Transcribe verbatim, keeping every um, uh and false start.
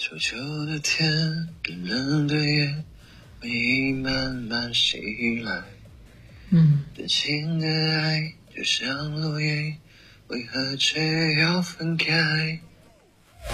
秋秋的天，冷冷的夜，回忆慢慢袭来。 嗯， 真情的爱就像落叶，为何却要分开？